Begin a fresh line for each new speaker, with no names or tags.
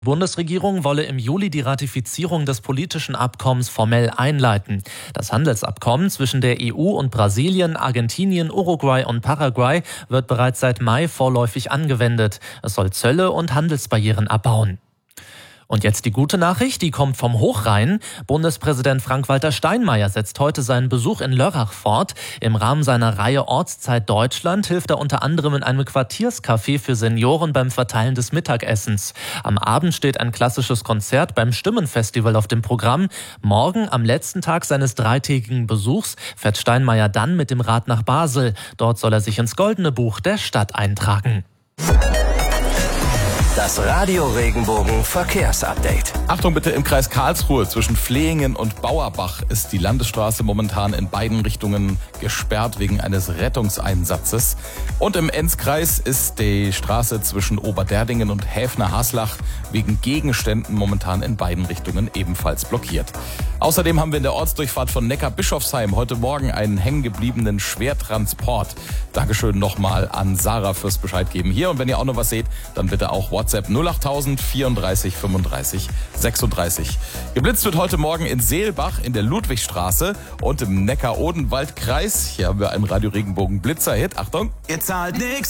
Die Bundesregierung wolle im Juli die Ratifizierung des politischen Abkommens formell einleiten. Das Handelsabkommen zwischen der EU und Brasilien, Argentinien, Uruguay und Paraguay wird bereits seit Mai vorläufig angewendet. Es soll Zölle und Handelsbarrieren abbauen. Und jetzt die gute Nachricht, die kommt vom Hochrhein. Bundespräsident Frank-Walter Steinmeier setzt heute seinen Besuch in Lörrach fort. Im Rahmen seiner Reihe Ortszeit Deutschland hilft er unter anderem in einem Quartierscafé für Senioren beim Verteilen des Mittagessens. Am Abend steht ein klassisches Konzert beim Stimmenfestival auf dem Programm. Morgen, am letzten Tag seines dreitägigen Besuchs, fährt Steinmeier dann mit dem Rad nach Basel. Dort soll er sich ins Goldene Buch der Stadt eintragen.
Das Radio Regenbogen Verkehrsupdate.
Achtung bitte, im Kreis Karlsruhe zwischen Flehingen und Bauerbach ist die Landesstraße momentan in beiden Richtungen gesperrt wegen eines Rettungseinsatzes. Und im Enzkreis ist die Straße zwischen Oberderdingen und Häfner-Haslach wegen Gegenständen momentan in beiden Richtungen ebenfalls blockiert. Außerdem haben wir in der Ortsdurchfahrt von Neckar-Bischofsheim heute Morgen einen hängengebliebenen Schwertransport. Dankeschön nochmal an Sarah fürs Bescheid geben hier. Und wenn ihr auch noch was seht, dann bitte auch WhatsApp 08000 34 35 36. Geblitzt wird heute Morgen in Seelbach in der Ludwigstraße und im Neckar-Odenwald-Kreis. Hier haben wir einen Radio Regenbogen Blitzer-Hit. Achtung.
Ihr zahlt nix.